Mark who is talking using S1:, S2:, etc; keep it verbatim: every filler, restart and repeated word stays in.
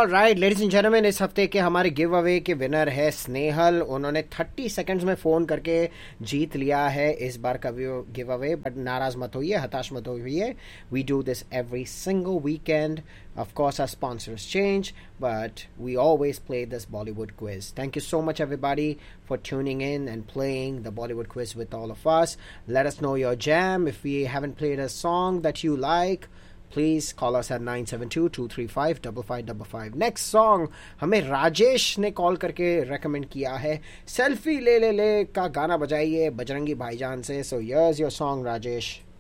S1: Alright ladies and gentleman, इस हफ्ते के हमारे गिव अवे के विनर है स्नेहल। उन्होंने तीस सेकंड्स में फोन करके जीत लिया है इस बार का गिव अवे। बट नाराज मत होइए, हताश मत होइए। We do this every single weekend. Of course, our sponsors change, but we always play this Bollywood quiz. Thank you so much, everybody, for tuning in and playing the Bollywood quiz with all of us. Let us know your jam. If we haven't played a song that you like, please call us at nine seven two, two three five, five five five five. Next song हमें राजेश ने call करके recommend किया है। Selfie ले ले ले का गाना बजाइए बजरंगी भाईजान से। So here's your song, Rajesh.